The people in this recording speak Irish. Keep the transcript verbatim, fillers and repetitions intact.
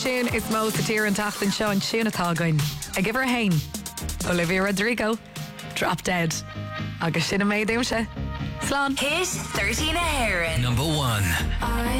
Sin is mó sa tír an tachtain seo an sin atá goin. A give her a hain. Olivia Rodrigo, Drop Dead. Agus sin a méid éimse. Slán. Hit thirteen a Heron. Number one. I